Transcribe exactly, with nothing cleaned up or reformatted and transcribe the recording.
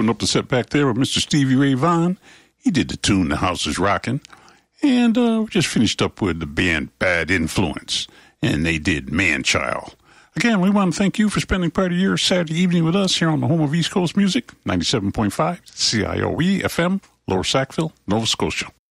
Opening up the set back there with Mister Stevie Ray Vaughan. He did the tune The House is Rockin'. And uh, we just finished up with the band Bad Influence. And they did Man Child. Again, we want to thank you for spending part of your Saturday evening with us here on the home of East Coast Music, ninety-seven point five C I O E F M, Lower Sackville, Nova Scotia.